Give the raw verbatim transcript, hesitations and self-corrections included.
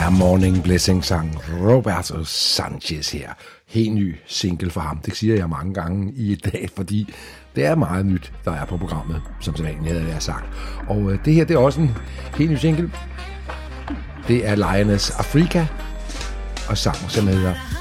er Morning Blessing sang Roberto Sanchez her. Helt ny single for ham. Det siger jeg mange gange i dag, fordi det er meget nyt, der er på programmet, som sædvanligt havde jeg sagt. Og øh, det her, det er også en helt ny single. Det er Lioness Africa og sangen, som hedder